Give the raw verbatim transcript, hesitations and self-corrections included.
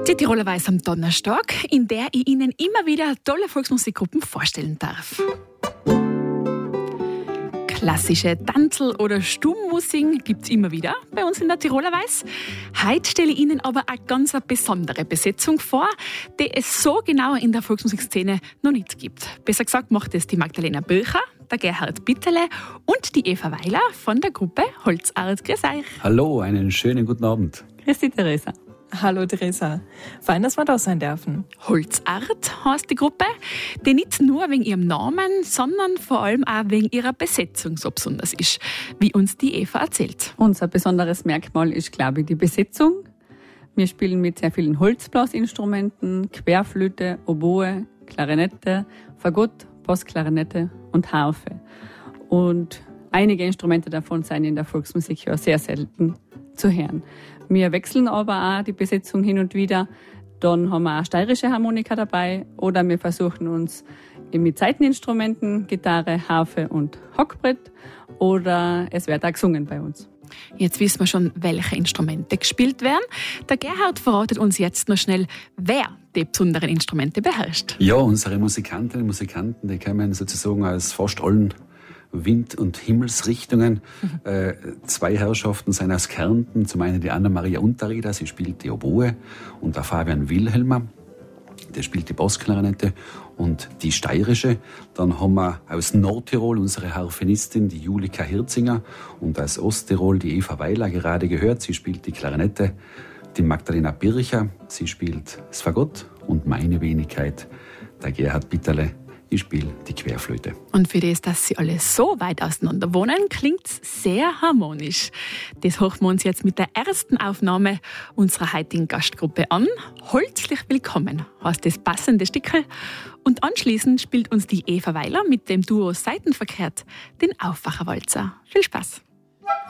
Die Tiroler Weiß am Donnerstag, in der ich Ihnen immer wieder tolle Volksmusikgruppen vorstellen darf. Klassische Tanzel- oder Stummmusik gibt es immer wieder bei uns in der Tiroler Weiß. Heute stelle ich Ihnen aber eine ganz besondere Besetzung vor, die es so genau in der Volksmusikszene noch nicht gibt. Besser gesagt macht es die Magdalena Bircher, der Gerhard Bitterle und die Eva Weiler von der Gruppe Holzart. Grüß euch. Hallo, einen schönen guten Abend. Grüß dich, Theresa. Hallo Theresa, fein, dass wir da sein dürfen. Holzart heißt die Gruppe, die nicht nur wegen ihrem Namen, sondern vor allem auch wegen ihrer Besetzung so besonders ist, wie uns die Eva erzählt. Unser besonderes Merkmal ist, glaube ich, die Besetzung. Wir spielen mit sehr vielen Holzblasinstrumenten, Querflöte, Oboe, Klarinette, Fagott, Bassklarinette und Harfe. Und einige Instrumente davon sind in der Volksmusik ja sehr selten zu hören. Wir wechseln aber auch die Besetzung hin und wieder. Dann haben wir auch steirische Harmonika dabei oder wir versuchen uns mit Saiteninstrumenten, Gitarre, Harfe und Hockbrett, oder es wird auch gesungen bei uns. Jetzt wissen wir schon, welche Instrumente gespielt werden. Der Gerhard verratet uns jetzt noch schnell, wer die besonderen Instrumente beherrscht. Ja, unsere Musikantinnen und Musikanten, die kommen sozusagen aus fast allen Wind- und Himmelsrichtungen. Mhm. Äh, zwei Herrschaften sind aus Kärnten. Zum einen die Anna-Maria Unterrieder, sie spielt die Oboe, und der Fabian Wilhelmer, der spielt die Bassklarinette und die steirische. Dann haben wir aus Nordtirol unsere Harfenistin, die Julika Hirzinger, und aus Osttirol die Eva Weiler, gerade gehört, sie spielt die Klarinette. Die Magdalena Bircher, sie spielt das Fagott, und meine Wenigkeit, der Gerhard Bitterle, ich spiele die Querflöte. Und für das, dass sie alle so weit auseinander wohnen, klingt es sehr harmonisch. Das hören wir uns jetzt mit der ersten Aufnahme unserer heutigen Gastgruppe an. Herzlich willkommen heißt das passende Stückel. Und anschließend spielt uns die Eva Weiler mit dem Duo Seitenverkehrt den Aufwacherwalzer. Viel Spaß!